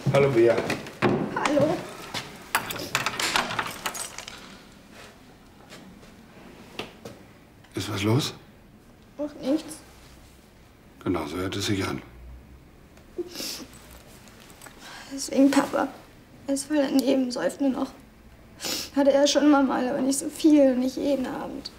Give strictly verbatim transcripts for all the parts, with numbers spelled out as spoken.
Hallo, Bea. Hallo. Ist was los? Noch nichts. Genau, so hört es sich an. Deswegen Papa. Er ist voll daneben, säuft nur noch. Hatte er schon immer mal, aber nicht so viel, nicht jeden Abend.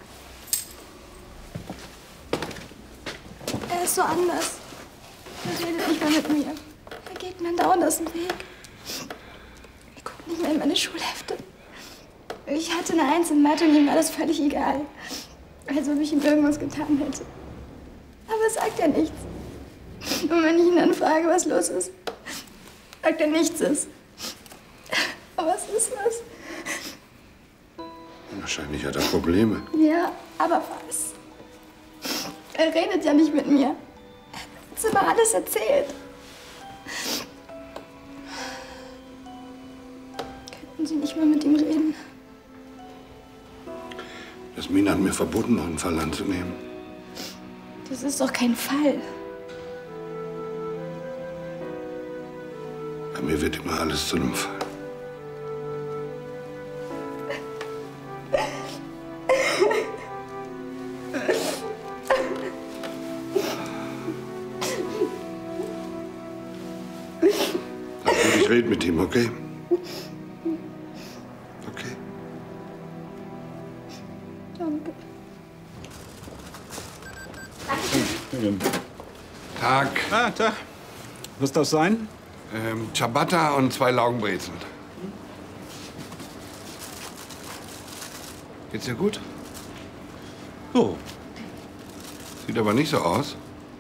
Er ist so anders. Er redet nicht mehr mit mir. Er geht mir dauernd aus dem Weg. Er guckt nicht mehr in meine Schulhefte. Ich hatte eine Eins in Mathe und ihm war das völlig egal. Als ob ich ihm irgendwas getan hätte. Aber es sagt er nichts. Und wenn ich ihn dann frage, was los ist, sagt er, nichts ist. Aber was ist was? Wahrscheinlich hat er Probleme. Ja, aber was? Er redet ja nicht mit mir. Er hat uns immer alles erzählt. Könnten Sie nicht mal mit ihm reden? Jasmin hat mir verboten, noch einen Fall anzunehmen. Das ist doch kein Fall. Bei mir wird immer alles zu einem Fall. Ich rede mit ihm, okay? Okay. Danke. Tag. Ah, Tag. Was darf sein? Ähm, Ciabatta und zwei Laugenbrezeln. Geht's dir gut? So. Sieht aber nicht so aus.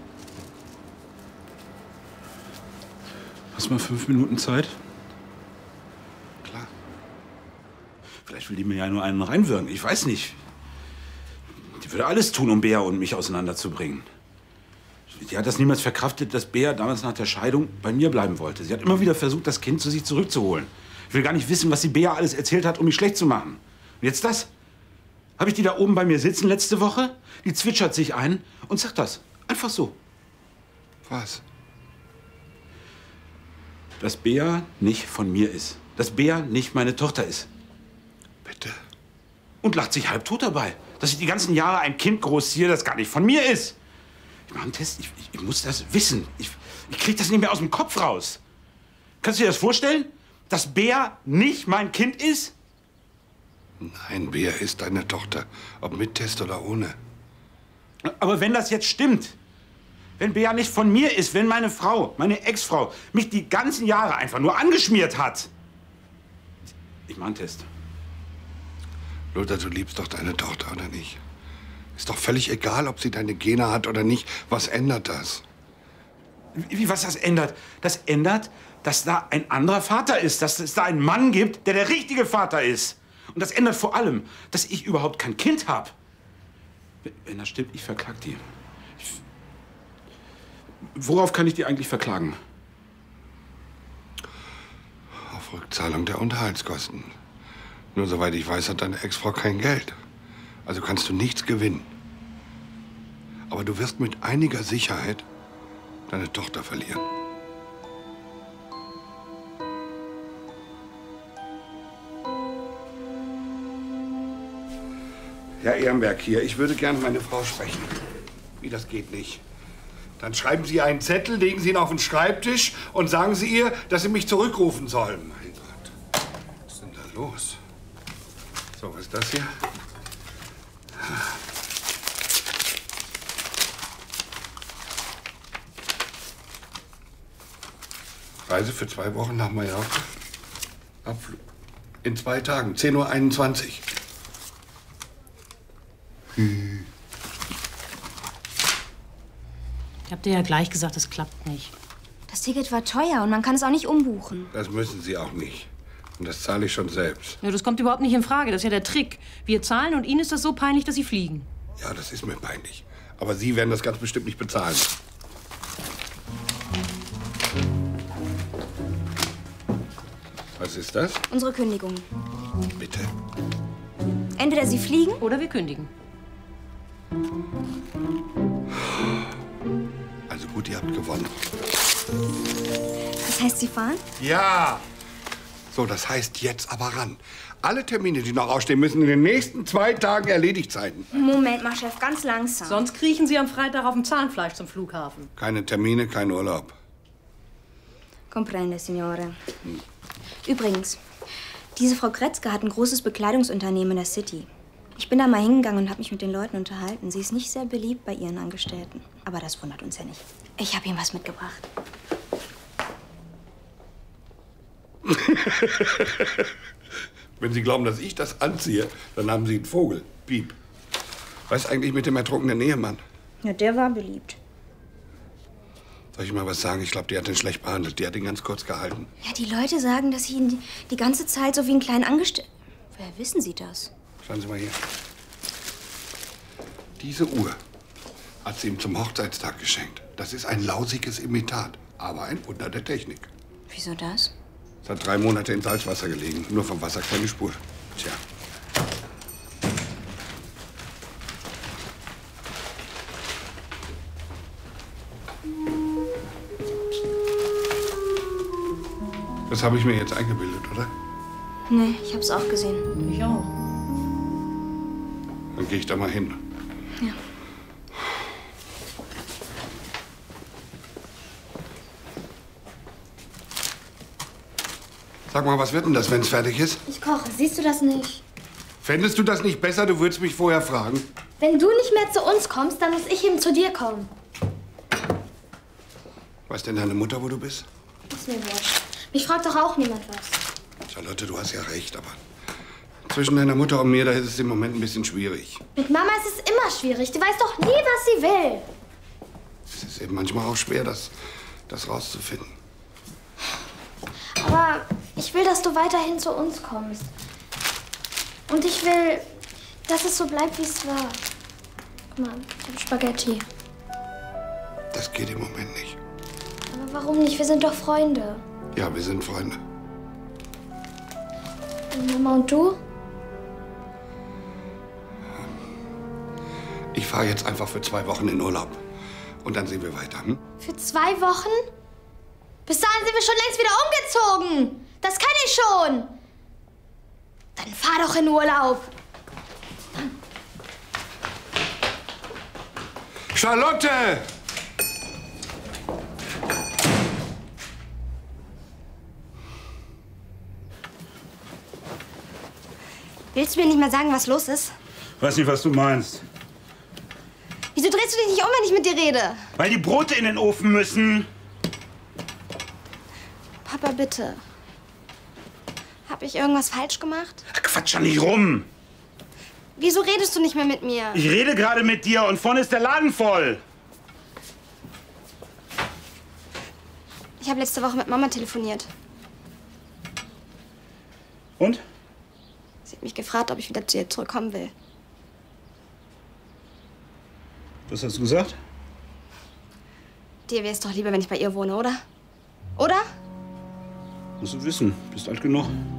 Hast du mal fünf Minuten Zeit? Klar. Vielleicht will die mir ja nur einen reinwirken. Ich weiß nicht. Die würde alles tun, um Bea und mich auseinanderzubringen. Die hat das niemals verkraftet, dass Bea damals nach der Scheidung bei mir bleiben wollte. Sie hat immer wieder versucht, das Kind zu sich zurückzuholen. Ich will gar nicht wissen, was sie Bea alles erzählt hat, um mich schlecht zu machen. Und jetzt das? Habe ich die da oben bei mir sitzen letzte Woche? Die zwitschert sich ein und sagt das. Einfach so. Was? Dass Bea nicht von mir ist. Dass Bea nicht meine Tochter ist. Bitte? Und lacht sich halbtot dabei. Dass ich die ganzen Jahre ein Kind großziehe, das gar nicht von mir ist. Ich mache einen Test. Ich, ich, ich muss das wissen. Ich, ich krieg das nicht mehr aus dem Kopf raus. Kannst du dir das vorstellen? Dass Bea nicht mein Kind ist? Nein, Bea ist deine Tochter. Ob mit Test oder ohne. Aber wenn das jetzt stimmt, wenn Bea nicht von mir ist, wenn meine Frau, meine Ex-Frau, mich die ganzen Jahre einfach nur angeschmiert hat. Ich mache einen Test. Lothar, du liebst doch deine Tochter, oder nicht? Ist doch völlig egal, ob sie deine Gene hat oder nicht. Was ändert das? Wie, wie was das ändert? Das ändert, dass da ein anderer Vater ist, dass es da einen Mann gibt, der der richtige Vater ist. Und das ändert vor allem, dass ich überhaupt kein Kind habe. Wenn das stimmt, ich verklag die. Ich, worauf kann ich die eigentlich verklagen? Auf Rückzahlung der Unterhaltskosten. Nur soweit ich weiß, hat deine Ex-Frau kein Geld. Also kannst du nichts gewinnen. Aber du wirst mit einiger Sicherheit deine Tochter verlieren. Herr Ehrenberg hier, ich würde gerne meine Frau sprechen. Wie, das geht nicht. Dann schreiben Sie einen Zettel, legen Sie ihn auf den Schreibtisch und sagen Sie ihr, dass Sie mich zurückrufen soll. Mein Gott, was ist denn da los? So, was ist das hier? Reise für zwei Wochen nach Mallorca. Abflug. In zwei Tagen, zehn Uhr einundzwanzig. Hm. Ich hab dir ja gleich gesagt, es klappt nicht. Das Ticket war teuer und man kann es auch nicht umbuchen. Das müssen Sie auch nicht. Und das zahle ich schon selbst. Ja, das kommt überhaupt nicht in Frage. Das ist ja der Trick. Wir zahlen und Ihnen ist das so peinlich, dass Sie fliegen. Ja, das ist mir peinlich. Aber Sie werden das ganz bestimmt nicht bezahlen. Was ist das? Unsere Kündigung. Bitte? Entweder Sie fliegen oder wir kündigen. Also gut, ihr habt gewonnen. Was Das heißt, Sie fahren? Ja. So, das heißt jetzt aber ran. Alle Termine, die noch ausstehen, müssen in den nächsten zwei Tagen erledigt sein. Moment mal, Chef, ganz langsam. Sonst kriechen Sie am Freitag auf dem Zahnfleisch zum Flughafen. Keine Termine, kein Urlaub. Comprende, Signore. Übrigens, diese Frau Kretzke hat ein großes Bekleidungsunternehmen in der City. Ich bin da mal hingegangen und habe mich mit den Leuten unterhalten. Sie ist nicht sehr beliebt bei ihren Angestellten. Aber das wundert uns ja nicht. Ich habe ihm was mitgebracht. Wenn Sie glauben, dass ich das anziehe, dann haben Sie einen Vogel. Piep. Was ist eigentlich mit dem ertrunkenen Ehemann? Ja, der war beliebt. Soll ich mal was sagen? Ich glaube, die hat ihn schlecht behandelt. Die hat ihn ganz kurz gehalten. Ja, die Leute sagen, dass sie ihn die, die ganze Zeit so wie einen kleinen Angestellten... Woher wissen Sie das? Schauen Sie mal hier. Diese Uhr hat sie ihm zum Hochzeitstag geschenkt. Das ist ein lausiges Imitat, aber ein Wunder der Technik. Wieso das? Es hat drei Monate in Salzwasser gelegen. Nur vom Wasser keine Spur. Tja. Das habe ich mir jetzt eingebildet, oder? Nee, ich hab's auch gesehen. Ich auch. Dann gehe ich da mal hin. Ja. Sag mal, was wird denn das, wenn es fertig ist? Ich koche, siehst du das nicht? Fändest du das nicht besser? Du würdest mich vorher fragen. Wenn du nicht mehr zu uns kommst, dann muss ich eben zu dir kommen. Weiß denn deine Mutter, wo du bist? Ist mir wurscht. Mich fragt doch auch niemand was. Charlotte, du hast ja recht, aber zwischen deiner Mutter und mir, da ist es im Moment ein bisschen schwierig. Mit Mama ist es immer schwierig. Du weißt doch nie, was sie will. Es ist eben manchmal auch schwer, das, das rauszufinden. Aber ich will, dass du weiterhin zu uns kommst. Und ich will, dass es so bleibt, wie es war. Guck mal, ich hab Spaghetti. Das geht im Moment nicht. Aber warum nicht? Wir sind doch Freunde. Ja, wir sind Freunde. Und Mama und du? Ich fahre jetzt einfach für zwei Wochen in Urlaub. Und dann sehen wir weiter, hm? Für zwei Wochen? Bis dahin sind wir schon längst wieder umgezogen. Das kann ich schon. Dann fahr doch in Urlaub. Charlotte! Willst du mir nicht mal sagen, was los ist? Weiß nicht, was du meinst. Wieso drehst du dich nicht um, wenn ich mit dir rede? Weil die Brote in den Ofen müssen. Papa, bitte. Hab ich irgendwas falsch gemacht? Ach, Quatsch doch nicht rum. Wieso redest du nicht mehr mit mir? Ich rede gerade mit dir und vorne ist der Laden voll. Ich habe letzte Woche mit Mama telefoniert. Und? Sie hat mich gefragt, ob ich wieder zu ihr zurückkommen will. Was hast du gesagt? Dir wäre es doch lieber, wenn ich bei ihr wohne, oder? Oder? Musst du wissen, bist alt genug.